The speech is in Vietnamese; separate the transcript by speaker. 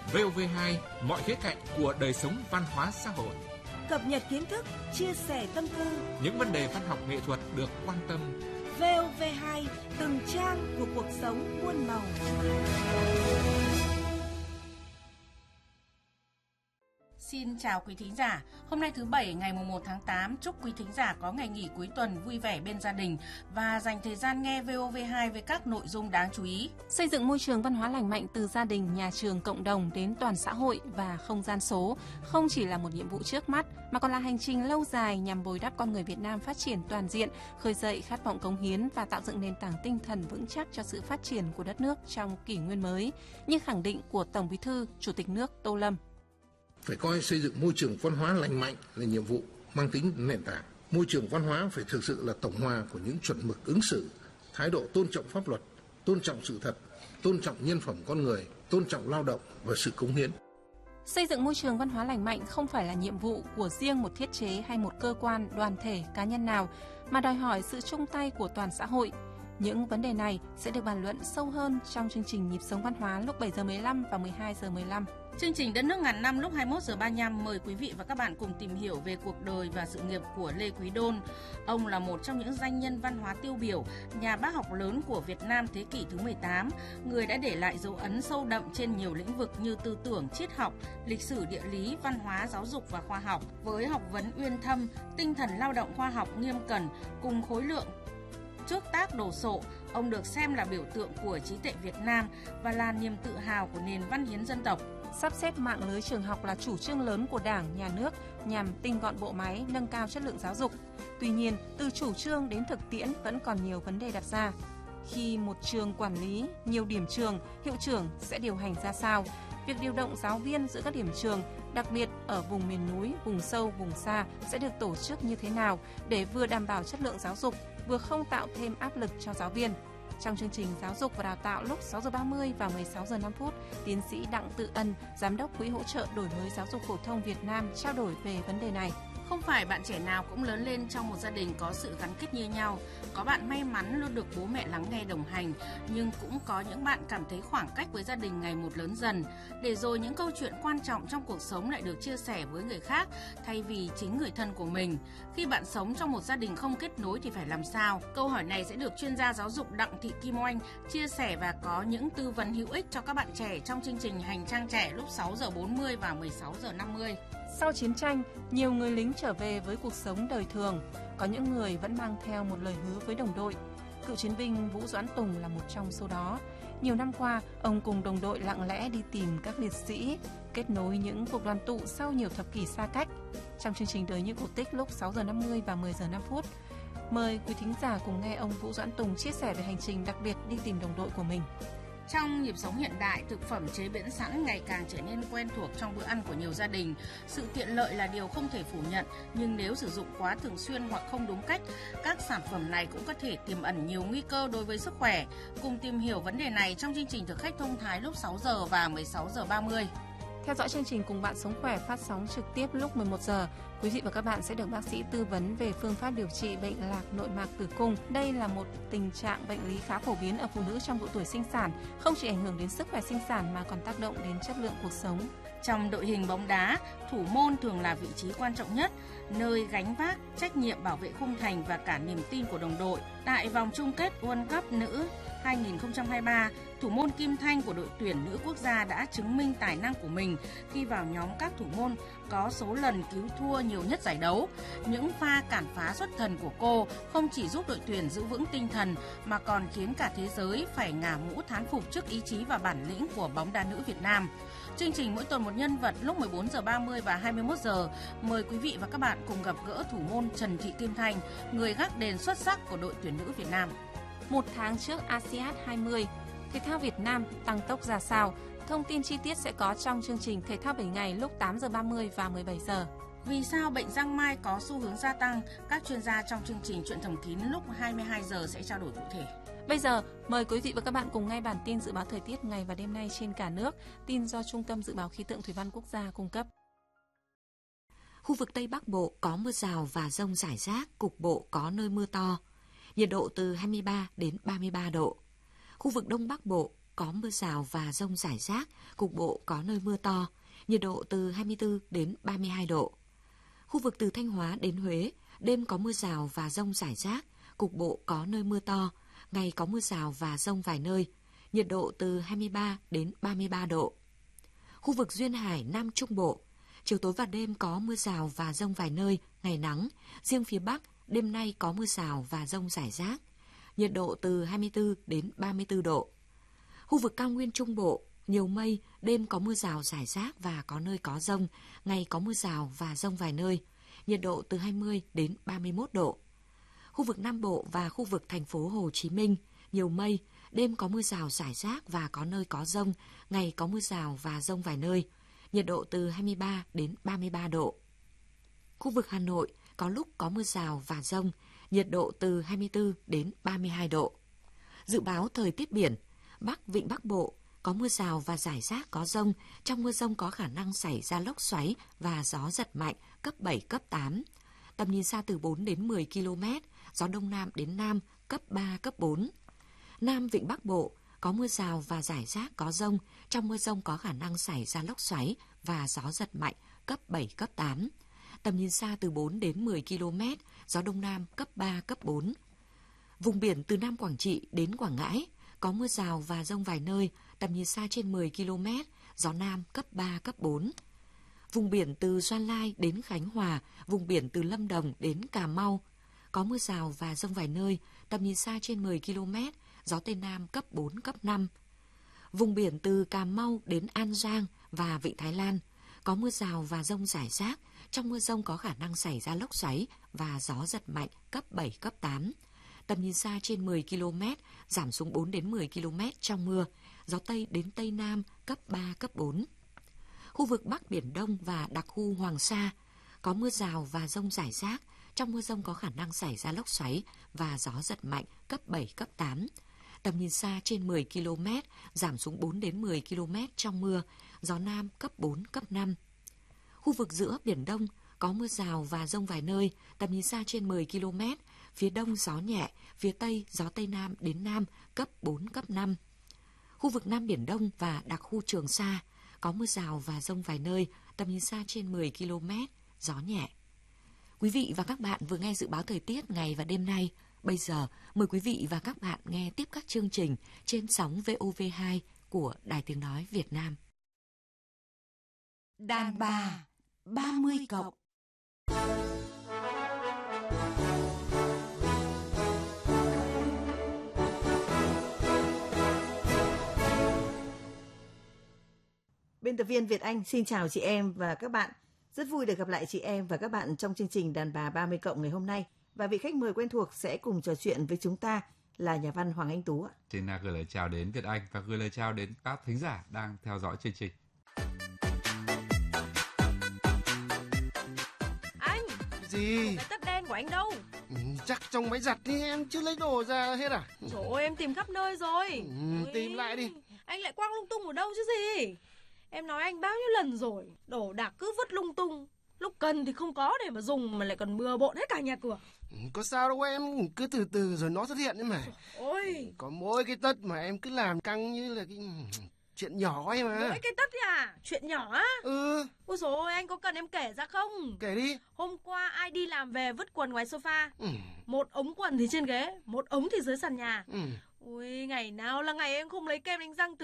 Speaker 1: VOV2, mọi khía cạnh của đời sống văn hóa xã hội.
Speaker 2: Cập nhật kiến thức, chia sẻ tâm tư.
Speaker 1: Những vấn đề văn học nghệ thuật được quan tâm.
Speaker 2: VOV2, từng trang của cuộc sống muôn màu.
Speaker 3: Xin chào quý thính giả. Hôm nay thứ Bảy ngày 1 tháng 8, chúc quý thính giả có ngày nghỉ cuối tuần vui vẻ bên gia đình và dành thời gian nghe VOV2 với các nội dung đáng chú ý.
Speaker 4: Xây dựng môi trường văn hóa lành mạnh từ gia đình, nhà trường, cộng đồng đến toàn xã hội và không gian số không chỉ là một nhiệm vụ trước mắt mà còn là hành trình lâu dài nhằm bồi đắp con người Việt Nam phát triển toàn diện, khơi dậy khát vọng cống hiến và tạo dựng nền tảng tinh thần vững chắc cho sự phát triển của đất nước trong kỷ nguyên mới, như khẳng định của Tổng Bí thư, Chủ tịch nước Tô Lâm.
Speaker 5: Phải coi xây dựng môi trường văn hóa lành mạnh là nhiệm vụ mang tính nền tảng. Môi trường văn hóa phải thực sự là tổng hòa của những chuẩn mực ứng xử, thái độ tôn trọng pháp luật, tôn trọng sự thật, tôn trọng nhân phẩm con người, tôn trọng lao động và sự cống hiến.
Speaker 4: Xây dựng môi trường văn hóa lành mạnh không phải là nhiệm vụ của riêng một thiết chế hay một cơ quan, đoàn thể, cá nhân nào, mà đòi hỏi sự chung tay của toàn xã hội. Những vấn đề này sẽ được bàn luận sâu hơn trong chương trình Nhịp sống văn hóa lúc 7 giờ 15 và 12 giờ 15.
Speaker 3: Chương trình Đất nước ngàn năm lúc 21 giờ 35 mời quý vị và các bạn cùng tìm hiểu về cuộc đời và sự nghiệp của Lê Quý Đôn. Ông là một trong những danh nhân văn hóa tiêu biểu, nhà bác học lớn của Việt Nam thế kỷ thứ 18, người đã để lại dấu ấn sâu đậm trên nhiều lĩnh vực như tư tưởng, triết học, lịch sử, địa lý, văn hóa, giáo dục và khoa học. Với học vấn uyên thâm, tinh thần lao động khoa học nghiêm cẩn cùng khối lượng trước tác đồ sộ, ông được xem là biểu tượng của trí tuệ Việt Nam và là niềm tự hào của nền văn hiến dân tộc.
Speaker 4: Sắp xếp mạng lưới trường học là chủ trương lớn của Đảng, Nhà nước nhằm tinh gọn bộ máy, nâng cao chất lượng giáo dục. Tuy nhiên, từ chủ trương đến thực tiễn vẫn còn nhiều vấn đề đặt ra. Khi một trường quản lý nhiều điểm trường, hiệu trưởng sẽ điều hành ra sao? Việc điều động giáo viên giữa các điểm trường, đặc biệt ở vùng miền núi, vùng sâu, vùng xa sẽ được tổ chức như thế nào để vừa đảm bảo chất lượng giáo dục, vừa không tạo thêm áp lực cho giáo viên? Trong chương trình Giáo dục và Đào tạo lúc 6 giờ 30 và 16 giờ 5 phút, tiến sĩ Đặng Tự Ân, Giám đốc Quỹ hỗ trợ đổi mới giáo dục phổ thông Việt Nam trao đổi về vấn đề này.
Speaker 3: Không phải bạn trẻ nào cũng lớn lên trong một gia đình có sự gắn kết như nhau. Có bạn may mắn luôn được bố mẹ lắng nghe đồng hành, nhưng cũng có những bạn cảm thấy khoảng cách với gia đình ngày một lớn dần. Để rồi những câu chuyện quan trọng trong cuộc sống lại được chia sẻ với người khác thay vì chính người thân của mình. Khi bạn sống trong một gia đình không kết nối thì phải làm sao? Câu hỏi này sẽ được chuyên gia giáo dục Đặng Thị Kim Oanh chia sẻ và có những tư vấn hữu ích cho các bạn trẻ trong chương trình Hành trang trẻ lúc 6 giờ 40 và 16 giờ 50.
Speaker 4: Sau chiến tranh, nhiều người lính trở về với cuộc sống đời thường. Có những người vẫn mang theo một lời hứa với đồng đội. Cựu chiến binh Vũ Doãn Tùng là một trong số đó. Nhiều năm qua, ông cùng đồng đội lặng lẽ đi tìm các liệt sĩ, kết nối những cuộc đoàn tụ sau nhiều thập kỷ xa cách. Trong chương trình Đời Như Cổ Tích lúc 6 giờ 50 và 10 giờ 5 phút, mời quý thính giả cùng nghe ông Vũ Doãn Tùng chia sẻ về hành trình đặc biệt đi tìm đồng đội của mình.
Speaker 3: Trong nhịp sống hiện đại, thực phẩm chế biến sẵn ngày càng trở nên quen thuộc trong bữa ăn của nhiều gia đình. Sự tiện lợi là điều không thể phủ nhận, nhưng nếu sử dụng quá thường xuyên hoặc không đúng cách, các sản phẩm này cũng có thể tiềm ẩn nhiều nguy cơ đối với sức khỏe. Cùng tìm hiểu vấn đề này trong chương trình Thực khách thông thái lúc 6 giờ và 16 giờ 30.
Speaker 4: Theo dõi chương trình Cùng bạn sống khỏe phát sóng trực tiếp lúc 11 giờ, quý vị và các bạn sẽ được bác sĩ tư vấn về phương pháp điều trị bệnh lạc nội mạc tử cung. Đây là một tình trạng bệnh lý khá phổ biến ở phụ nữ trong độ tuổi sinh sản, không chỉ ảnh hưởng đến sức khỏe sinh sản mà còn tác động đến chất lượng cuộc sống.
Speaker 3: Trong đội hình bóng đá, thủ môn thường là vị trí quan trọng nhất, nơi gánh vác trách nhiệm bảo vệ khung thành và cả niềm tin của đồng đội. Tại vòng chung kết World Cup nữ 2023, thủ môn Kim Thanh của đội tuyển nữ quốc gia đã chứng minh tài năng của mình khi vào nhóm các thủ môn có số lần cứu thua nhiều nhất giải đấu. Những pha cản phá xuất thần của cô không chỉ giúp đội tuyển giữ vững tinh thần mà còn khiến cả thế giới phải ngả mũ thán phục trước ý chí và bản lĩnh của bóng đá nữ Việt Nam. Chương trình mỗi tuần một nhân vật lúc 14 giờ 30 và 21 giờ. Mời quý vị và các bạn cùng gặp gỡ thủ môn Trần Thị Kim Thanh, người gác đền xuất sắc của đội tuyển nữ Việt Nam.
Speaker 4: Một tháng trước ASEAN 20, thể thao Việt Nam tăng tốc ra sao? Thông tin chi tiết sẽ có trong chương trình Thể thao 7 ngày lúc 8 giờ 30 và 17 giờ.
Speaker 3: Vì sao bệnh giang mai có xu hướng gia tăng? Các chuyên gia trong chương trình Chuyện thầm kín lúc 22 giờ sẽ trao đổi cụ thể.
Speaker 4: Bây giờ, mời quý vị và các bạn cùng nghe bản tin dự báo thời tiết ngày và đêm nay trên cả nước, tin do Trung tâm Dự báo Khí tượng Thủy văn Quốc gia cung cấp.
Speaker 6: Khu vực Tây Bắc Bộ có mưa rào và dông rải rác, cục bộ có nơi mưa to. Nhiệt độ từ 23 đến 33 độ. Khu vực Đông Bắc Bộ có mưa rào và dông rải rác, cục bộ có nơi mưa to, nhiệt độ từ 24 đến 32 độ. Khu vực từ Thanh Hóa đến Huế, đêm có mưa rào và dông rải rác, cục bộ có nơi mưa to, ngày có mưa rào và dông vài nơi, nhiệt độ từ 23 đến 33 độ. Khu vực Duyên Hải, Nam Trung Bộ, chiều tối và đêm có mưa rào và dông vài nơi, ngày nắng, riêng phía Bắc, đêm nay có mưa rào và dông rải rác, nhiệt độ từ 24 đến 34 độ. Khu vực Cao Nguyên Trung Bộ, nhiều mây, đêm có mưa rào rải rác và có nơi có dông, ngày có mưa rào và dông vài nơi, nhiệt độ từ 20 đến 31 độ. Khu vực Nam Bộ và khu vực thành phố Hồ Chí Minh, nhiều mây, đêm có mưa rào rải rác và có nơi có dông, ngày có mưa rào và dông vài nơi, nhiệt độ từ 23 đến 33 độ. Khu vực Hà Nội có lúc có mưa rào và dông, nhiệt độ từ 24 đến 32 độ. Dự báo thời tiết biển, Bắc Vịnh Bắc Bộ có mưa rào và rải rác có dông, trong mưa dông có khả năng xảy ra lốc xoáy và gió giật mạnh cấp 7, cấp 8. Tầm nhìn xa từ 4 đến 10 km, gió Đông Nam đến Nam cấp 3, cấp 4. Nam Vịnh Bắc Bộ có mưa rào và rải rác có dông, trong mưa dông có khả năng xảy ra lốc xoáy và gió giật mạnh cấp 7, cấp 8. Tầm nhìn xa từ 4 đến 10 km, gió Đông Nam cấp 3, cấp 4. Vùng biển từ Nam Quảng Trị đến Quảng Ngãi có mưa rào và dông vài nơi, tầm nhìn xa trên 10 km, gió Nam cấp 3, cấp 4. Vùng biển từ Gia Lai đến Khánh Hòa, vùng biển từ Lâm Đồng đến Cà Mau có mưa rào và dông vài nơi, tầm nhìn xa trên 10 km, gió Tây Nam cấp 4, cấp 5. Vùng biển từ Cà Mau đến An Giang và Vịnh Thái Lan có mưa rào và dông rải rác, trong mưa dông có khả năng xảy ra lốc xoáy và gió giật mạnh cấp 7, cấp 8. Tầm nhìn xa trên 10 km, giảm xuống 4 đến 10 km trong mưa, gió Tây đến Tây Nam cấp 3, cấp 4. Khu vực Bắc Biển Đông và đặc khu Hoàng Sa có mưa rào và dông rải rác, trong mưa dông có khả năng xảy ra lốc xoáy và gió giật mạnh cấp 7, cấp 8. Tầm nhìn xa trên 10 km, giảm xuống 4 đến 10 km trong mưa, gió Nam cấp 4, cấp 5. Khu vực giữa Biển Đông có mưa rào và dông vài nơi, tầm nhìn xa trên 10 km, phía Đông gió nhẹ, phía Tây gió Tây Nam đến Nam cấp 4, cấp 5. Khu vực Nam Biển Đông và đặc khu Trường Sa có mưa rào và dông vài nơi, tầm nhìn xa trên 10 km, gió nhẹ. Quý vị và các bạn vừa nghe dự báo thời tiết ngày và đêm nay. Bây giờ, mời quý vị và các bạn nghe tiếp các chương trình trên sóng VOV2 của Đài Tiếng Nói Việt Nam.
Speaker 2: Đàn bà 30 cộng.
Speaker 7: Biên tập viên Việt Anh xin chào chị em và các bạn. Rất vui được gặp lại chị em và các bạn trong chương trình Đàn bà 30 cộng ngày hôm nay. Và vị khách mời quen thuộc sẽ cùng trò chuyện với chúng ta là nhà văn Hoàng Anh Tú.
Speaker 8: Xin gửi lời chào đến Việt Anh và gửi lời chào đến các thính giả đang theo dõi chương trình.
Speaker 9: Anh!
Speaker 10: Gì?
Speaker 9: Cái tất đen của anh đâu?
Speaker 10: Chắc trong máy giặt đi, em chưa lấy đồ ra hết à?
Speaker 9: Trời ơi, em tìm khắp nơi rồi.
Speaker 10: Tìm lại đi.
Speaker 9: Anh lại quăng lung tung ở đâu chứ gì? Em nói anh bao nhiêu lần rồi, đồ đạc cứ vứt lung tung. Lúc cần thì không có để mà dùng mà lại còn bừa bộn hết cả nhà cửa.
Speaker 10: Có sao đâu em, cứ từ từ rồi nó xuất hiện đấy mà.
Speaker 9: Ôi!
Speaker 10: Có mỗi cái tất mà em cứ làm căng như là cái chuyện nhỏ ấy mà.
Speaker 9: Mỗi cái tất à? Chuyện nhỏ á?
Speaker 10: Ừ.
Speaker 9: Ôi dồi ôi, anh có cần em kể ra không?
Speaker 10: Kể đi.
Speaker 9: Hôm qua ai đi làm về vứt quần ngoài sofa. Một ống quần thì trên ghế, một ống thì dưới sàn nhà. Ui, ngày nào là ngày em không lấy kem đánh răng